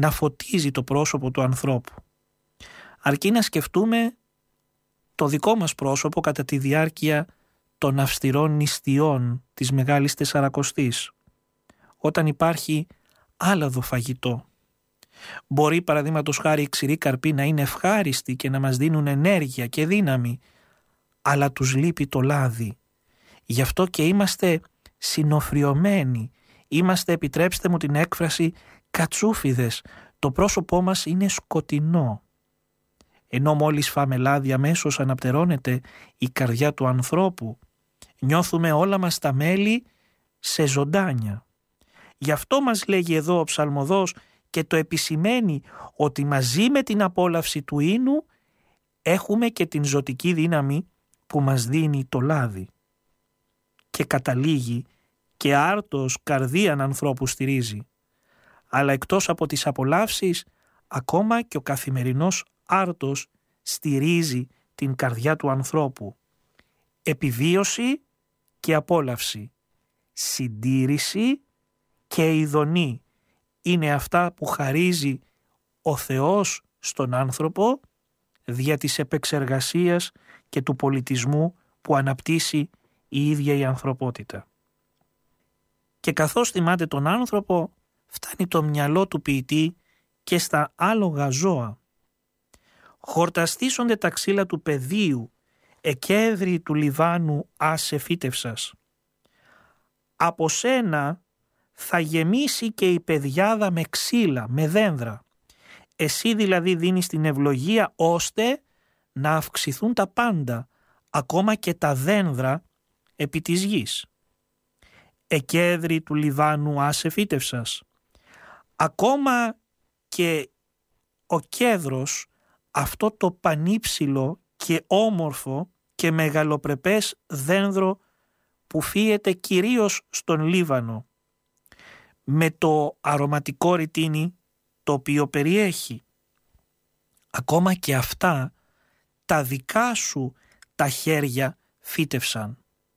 να φωτίζει το πρόσωπο του ανθρώπου. Αρκεί να σκεφτούμε το δικό μας πρόσωπο κατά τη διάρκεια των αυστηρών νηστιών της Μεγάλης Τεσσαρακοστής, όταν υπάρχει άλαδο φαγητό. Μπορεί παραδείγματος χάρη οι ξηροί καρποί να είναι ευχάριστοι και να μας δίνουν ενέργεια και δύναμη, αλλά τους λείπει το λάδι. Γι' αυτό και είμαστε συνοφριωμένοι, είμαστε, επιτρέψτε μου την έκφραση, κατσούφιδες. Το πρόσωπό μας είναι σκοτεινό. Ενώ μόλις φάμε λάδι αμέσως αναπτερώνεται η καρδιά του ανθρώπου. Νιώθουμε όλα μας τα μέλη σε ζωντάνια. Γι' αυτό μας λέγει εδώ ο ψαλμοδός και το επισημαίνει ότι μαζί με την απόλαυση του ίνου έχουμε και την ζωτική δύναμη που μας δίνει το λάδι. Και καταλήγει και άρτος καρδίαν ανθρώπου στηρίζει. Αλλά εκτός από τις απολαύσεις, ακόμα και ο καθημερινός άρτος στηρίζει την καρδιά του ανθρώπου. Επιβίωση και απόλαυση, συντήρηση και ειδονή είναι αυτά που χαρίζει ο Θεός στον άνθρωπο δια της επεξεργασίας και του πολιτισμού που αναπτύσσει η ίδια η ανθρωπότητα. Και καθώς θυμάται τον άνθρωπο, φτάνει το μυαλό του ποιητή και στα άλογα ζώα. Χορταστήσονται τα ξύλα του πεδίου, εκέδρη του Λιβάνου άσε φύτευσας. Από σένα θα γεμίσει και η πεδιάδα με ξύλα, με δένδρα. Εσύ δηλαδή δίνεις την ευλογία ώστε να αυξηθούν τα πάντα, ακόμα και τα δένδρα επί της γης. Εκέδρη του Λιβάνου άσε φύτευσας. Ακόμα και ο κέδρος, αυτό το πανύψηλο και όμορφο και μεγαλοπρεπές δένδρο που φύεται κυρίως στον Λίβανο, με το αρωματικό ρητίνι το οποίο περιέχει. Ακόμα και αυτά τα δικά σου τα χέρια φύτευσαν.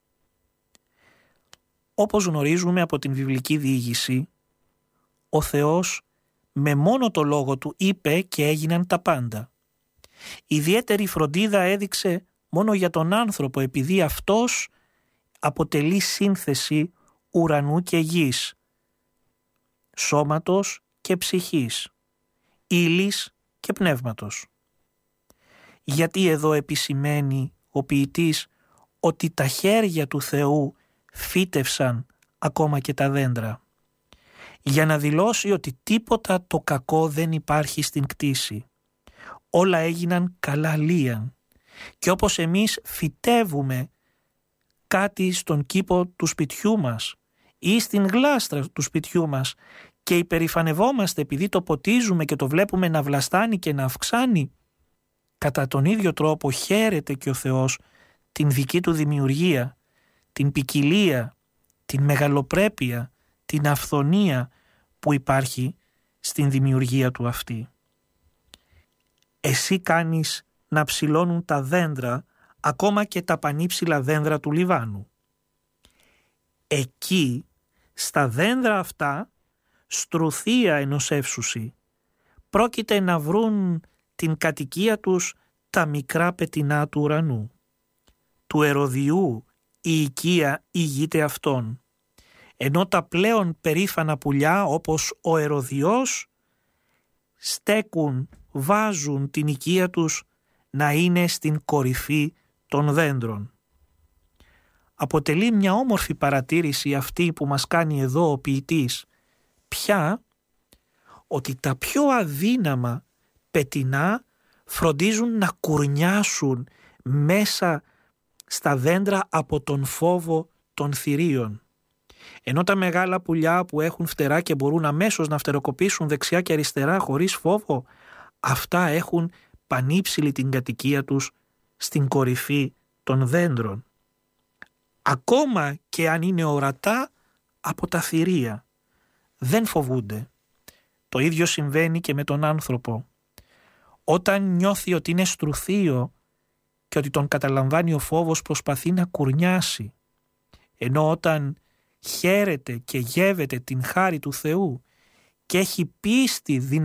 Όπως γνωρίζουμε από την βιβλική διήγηση, ο Θεός με μόνο το λόγο του είπε και έγιναν τα πάντα. Ιδιαίτερη φροντίδα έδειξε μόνο για τον άνθρωπο, επειδή αυτός αποτελεί σύνθεση ουρανού και γης, σώματος και ψυχής, ύλης και πνεύματος. Γιατί εδώ επισημαίνει ο ποιητής ότι τα χέρια του Θεού φύτευσαν ακόμα και τα δέντρα, για να δηλώσει ότι τίποτα το κακό δεν υπάρχει στην κτήση. Όλα έγιναν καλά λίαν. Και όπως εμείς φυτεύουμε κάτι στον κήπο του σπιτιού μας ή στην γλάστρα του σπιτιού μας και υπερηφανευόμαστε επειδή το ποτίζουμε και το βλέπουμε να βλαστάνει και να αυξάνει, κατά τον ίδιο τρόπο χαίρεται και ο Θεός την δική του δημιουργία, την ποικιλία, την μεγαλοπρέπεια, την αυθονία που υπάρχει στην δημιουργία του αυτή. Εσύ κάνεις να ψηλώνουν τα δέντρα, ακόμα και τα πανύψηλα δέντρα του Λιβάνου. Εκεί, στα δέντρα αυτά, στρουθία ενωσεύσουσι, πρόκειται να βρουν την κατοικία τους τα μικρά πετεινά του ουρανού. Του ερωδιού η οικία ηγείται αυτών, ενώ τα πλέον περήφανα πουλιά όπως ο ερωδιός στέκουν, βάζουν την οικία τους να είναι στην κορυφή των δέντρων. Αποτελεί μια όμορφη παρατήρηση αυτή που μας κάνει εδώ ο ποιητής, πια ότι τα πιο αδύναμα πετεινά φροντίζουν να κουρνιάσουν μέσα στα δέντρα από τον φόβο των θηρίων. Ενώ τα μεγάλα πουλιά που έχουν φτερά και μπορούν αμέσως να φτεροκοπήσουν δεξιά και αριστερά χωρίς φόβο, αυτά έχουν πανύψηλη την κατοικία τους στην κορυφή των δέντρων. Ακόμα και αν είναι ορατά από τα θηρία, δεν φοβούνται. Το ίδιο συμβαίνει και με τον άνθρωπο. Όταν νιώθει ότι είναι στρουθείο και ότι τον καταλαμβάνει ο φόβος, προσπαθεί να κουρνιάσει. Ενώ όταν χαίρεται και γεύεται την χάρη του Θεού και έχει πίστη,